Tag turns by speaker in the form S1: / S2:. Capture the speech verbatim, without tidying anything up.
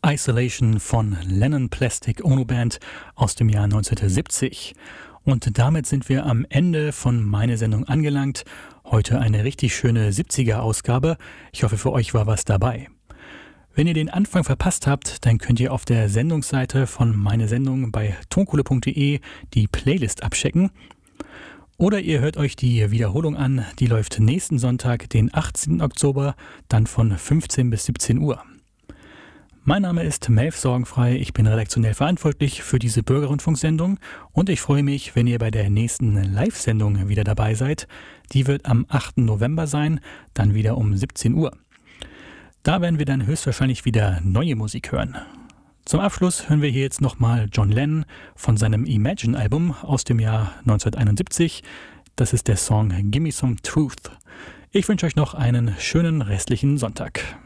S1: Isolation von Lennon Plastic Ono Band aus dem Jahr neunzehnhundertsiebzig. Und damit sind wir am Ende von meiner Sendung angelangt. Heute eine richtig schöne siebziger-Ausgabe. Ich hoffe, für euch war was dabei. Wenn ihr den Anfang verpasst habt, dann könnt ihr auf der Sendungsseite von meine Sendung bei tonkohle punkt de die Playlist abchecken. Oder ihr hört euch die Wiederholung an, die läuft nächsten Sonntag, den achtzehnten Oktober, dann von fünfzehn bis siebzehn Uhr. Mein Name ist Melf Sorgenfrei, ich bin redaktionell verantwortlich für diese Bürgerrundfunksendung und ich freue mich, wenn ihr bei der nächsten Live-Sendung wieder dabei seid. Die wird am achten November sein, dann wieder um siebzehn Uhr. Da werden wir dann höchstwahrscheinlich wieder neue Musik hören. Zum Abschluss hören wir hier jetzt nochmal John Lennon von seinem Imagine-Album aus dem Jahr neunzehnhunderteinundsiebzig. Das ist der Song Gimme Some Truth. Ich wünsche euch noch einen schönen restlichen Sonntag.